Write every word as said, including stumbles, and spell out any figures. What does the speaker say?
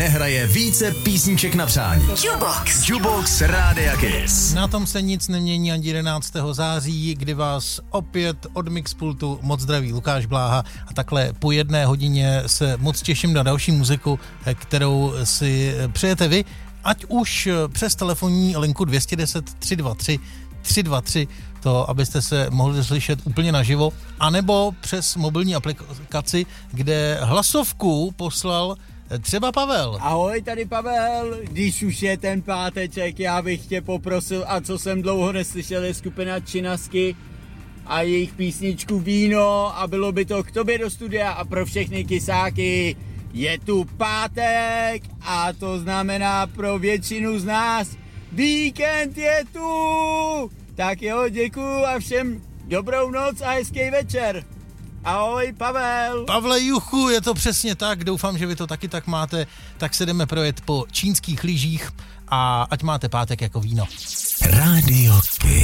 nehraje více písniček na přání. Jukebox. Jukebox Rádia Kiss. Na tom se nic nemění ani jedenáctého září, kdy vás opět od Mixpultu moc zdraví Lukáš Bláha a takhle po jedné hodině se moc těším na další muziku, kterou si přejete vy, ať už přes telefonní linku dvě stě deset tři sta dvacet tři tři dva tři, to abyste se mohli slyšet úplně naživo, anebo přes mobilní aplikaci, kde hlasovku poslal třeba Pavel. Ahoj, tady Pavel, když už je ten páteček, já bych tě poprosil, a co jsem dlouho neslyšel, je skupina Činasky a jejich písničku Víno a bylo by to k tobě do studia a pro všechny kysáky. Je tu pátek a to znamená pro většinu z nás víkend je tu. Tak jo, děkuju a všem dobrou noc a hezký večer. Ahoj, Pavel. Pavle Juchu, je to přesně tak, doufám, že vy to taky tak máte, tak se jdeme projet po čínských lyžích a ať máte pátek jako víno. Rádio Kiss.